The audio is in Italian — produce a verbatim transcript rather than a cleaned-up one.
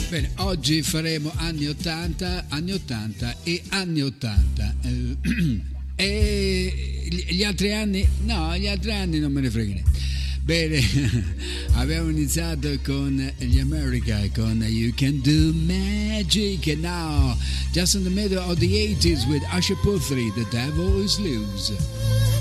Bene, oggi faremo anni ottanta, anni ottanta e anni ottanta. Eh, e gli altri anni? No, gli altri anni non me ne frega niente. Bene, abbiamo iniziato con gli America, con You Can Do Magic, and now, just in the middle of the eighties with Usher Puthri, The Devil Is Loose.